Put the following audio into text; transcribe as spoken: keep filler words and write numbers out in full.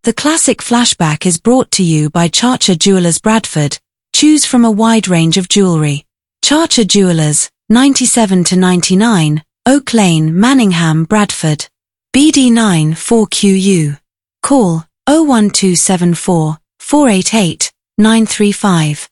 The classic flashback is brought to you by Charcher Jewelers Bradford. Choose from a wide range of jewelry. Charcher Jewelers, ninety-seven to ninety-nine, Oak Lane, Manningham, Bradford. B D nine four Q U. Call oh one two seven four, four eight eight, nine three five.